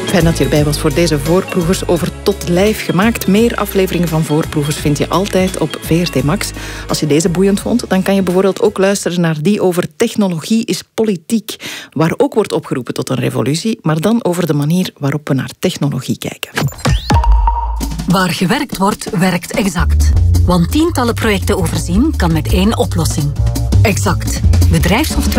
Fijn dat je erbij was voor deze Voorproevers over Tot Lijf gemaakt. Meer afleveringen van Voorproevers vind je altijd op VRT Max. Als je deze boeiend vond, dan kan je bijvoorbeeld ook luisteren naar die over technologie is politiek, waar ook wordt opgeroepen tot een revolutie, maar dan over de manier waarop we naar technologie kijken. Waar gewerkt wordt, werkt Exact. Want tientallen projecten overzien kan met één oplossing. Exact. Bedrijfssoftware